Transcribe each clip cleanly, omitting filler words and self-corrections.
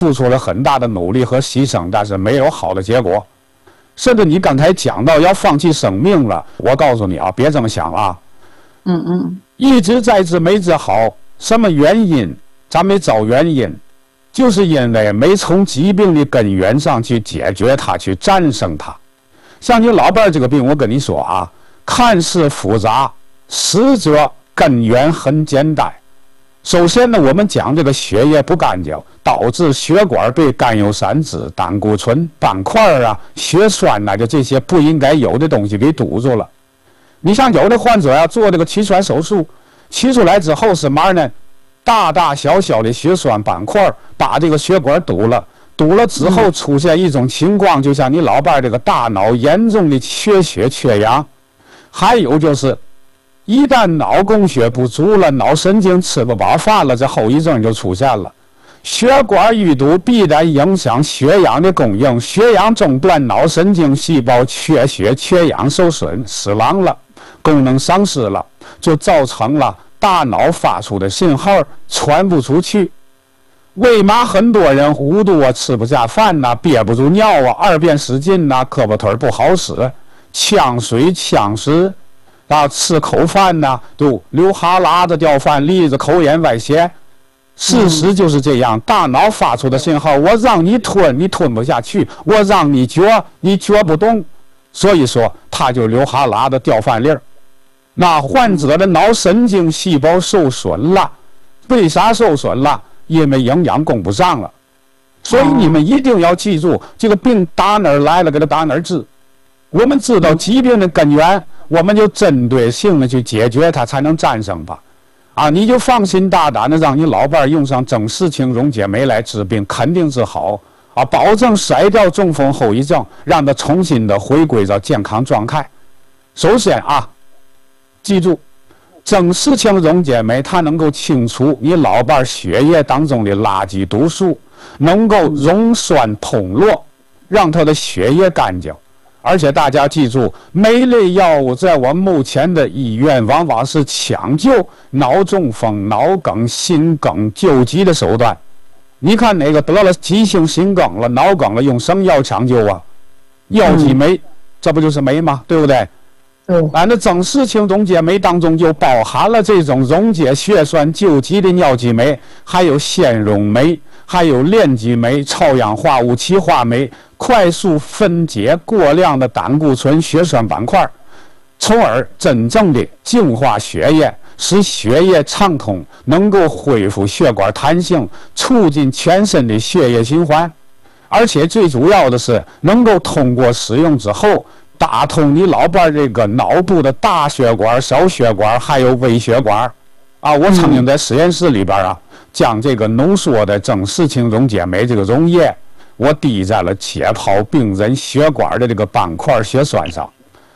付出了很大的努力和牺牲，但是没有好的结果。甚至你刚才讲到要放弃生命了，我告诉你啊，别这么想啊。一直在治没治好，什么原因？咱没找原因，就是因为没从疾病的根源上去解决它，去战胜它。像你老伴这个病，我跟你说啊，看似复杂，实则根源很简单。首先呢，我们讲这个血液不干净，导致血管被甘油三酯、胆固醇、斑块啊、血栓就这些不应该有的东西给堵住了。你像有的患者呀，做这个取栓手术，取出来之后什么呢？大大小小的血栓斑块把这个血管堵了，堵了之后出现一种情况，就像你老伴这个大脑严重的缺血缺氧。还有就是一旦脑供血不足了，脑神经吃不饱饭了，这后遗症就出现了。血管淤堵必然影响血氧的供应，血氧中断，脑神经细胞缺血缺氧受损，死亡了，功能丧失了，就造成了大脑发出的信号传不出去。为嘛很多人糊涂啊，吃不下饭呐，憋不住尿啊，二便失禁呐，胳膊腿不好使，呛水呛食啊，吃口饭呐都流哈喇子掉饭粒子，口眼外斜。事实就是这样，大脑发出的信号，我让你吞，你吞不下去；我让你嚼，你嚼不动。所以说，他就流哈喇子掉饭粒儿。那患者的脑神经细胞受损了，为啥受损了？因为营养供不上了。所以你们一定要记住，这个病打哪儿来了，给他打哪儿治。我们知道疾病的根源，我们就针对性的去解决它，才能战胜它。啊，你就放心大胆的让你老伴用上整氏青溶解酶来治病，肯定治好啊，保证甩掉中风后遗症，让他重新的回归到健康状态。首先啊，记住，整氏青溶解酶它能够清除你老伴血液当中的垃圾毒素，能够溶栓通络，让他的血液干净。而且大家记住，酶类药物在我们目前的医院往往是抢救脑中风、脑梗、心梗救急的手段。你看哪个得了急性心梗了、脑梗了，用什么药抢救啊？药剂酶，这不就是酶吗？对不对？那整氏青溶解酶当中就包含了这种溶解血栓救急的尿激酶，还有纤溶酶，还有链激酶、超氧化物歧化酶，快速分解过量的胆固醇血栓斑块，从而真正的净化血液，使血液畅通，能够恢复血管弹性，促进全身的血液循环。而且最主要的是，能够通过使用之后，打通你老伴这个脑部的大血管、小血管还有微血管。啊，我曾经在实验室里边啊，将这个浓缩的整氏青溶解酶这个溶液，我滴在了解剖病人血管的这个斑块血栓上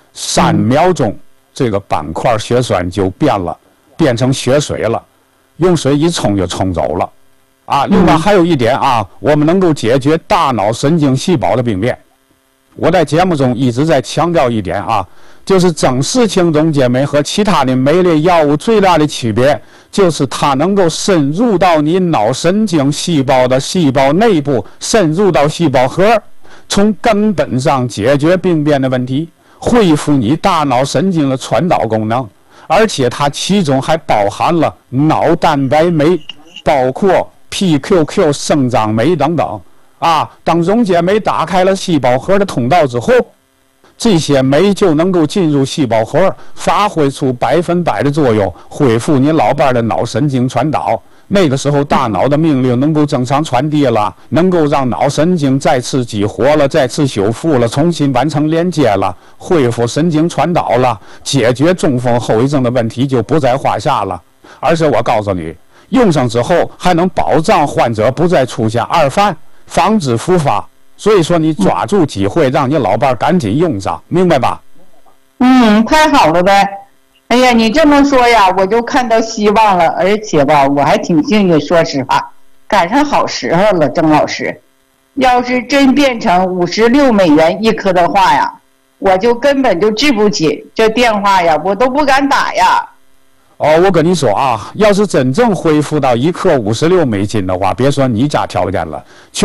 ，3秒钟，这个斑块血栓就变成血水了，用水一冲就冲走了。啊，另外还有一点啊，我们能够解决大脑神经细胞的病变。我在节目中一直在强调一点啊，就是整氏青溶解酶和其他的酶类药物最大的区别，就是它能够深入到你脑神经细胞的细胞内部，深入到细胞核，从根本上解决病变的问题，恢复你大脑神经的传导功能。而且它其中还包含了脑蛋白酶，包括 PQQ 生长酶等等。啊，当溶解酶打开了细胞核的通道之后，这些酶就能够进入细胞核，发挥出100%的作用，恢复你老伴的脑神经传导。那个时候，大脑的命令能够正常传递了，能够让脑神经再次激活了，再次修复了，重新完成连接了，恢复神经传导了，解决中风后遗症的问题就不在话下了。而且我告诉你，用上之后还能保障患者不再出现二犯，防止复发。所以说你抓住机会，让你老伴赶紧用上，明白吧？ 太好了呗。哎呀，你这么说呀，我就看到希望了。而且吧，我还挺幸运，说实话，赶上好时候了，郑老师。要是真变成56美元一颗的话呀，我就根本就治不起，这电话呀我都不敢打呀。 哦，我跟你说啊，要是真正恢复到1克56美金的话，别说你家条件了，